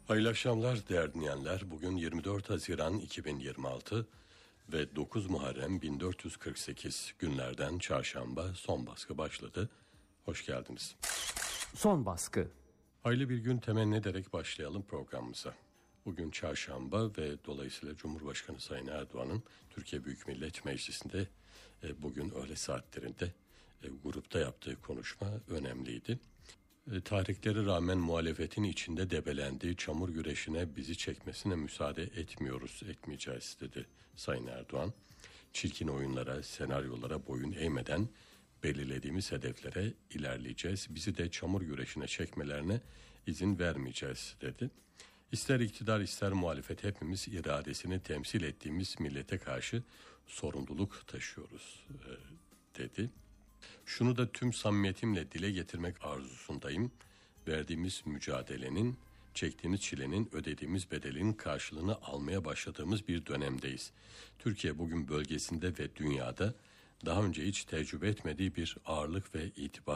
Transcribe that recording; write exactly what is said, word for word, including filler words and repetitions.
Hayırlı akşamlar değerli dinleyenler. Bugün yirmi dört Haziran iki bin yirmi altı ve dokuz Muharrem bin dört yüz kırk sekiz günlerden çarşamba son baskı başladı. Hoş geldiniz. Son baskı. Hayırlı bir gün temenni ederek başlayalım programımıza. Bugün çarşamba ve dolayısıyla Cumhurbaşkanı Sayın Erdoğan'ın Türkiye Büyük Millet Meclisi'nde e, bugün öğle saatlerinde e, grupta yaptığı konuşma önemliydi. E, tahriklere rağmen muhalefetin içinde debelendiği çamur güreşine bizi çekmesine müsaade etmiyoruz, etmeyeceğiz dedi Sayın Erdoğan. Çirkin oyunlara, senaryolara boyun eğmeden belirlediğimiz hedeflere ilerleyeceğiz. Bizi de çamur güreşine çekmelerine izin vermeyeceğiz dedi. İster iktidar ister muhalefet hepimiz iradesini temsil ettiğimiz millete karşı sorumluluk taşıyoruz e, dedi. Şunu da tüm samimiyetimle dile getirmek arzusundayım. Verdiğimiz mücadelenin, çektiğimiz çilenin, ödediğimiz bedelin karşılığını almaya başladığımız bir dönemdeyiz. Türkiye bugün bölgesinde ve dünyada daha önce hiç tecrübe etmediği bir ağırlık ve itibar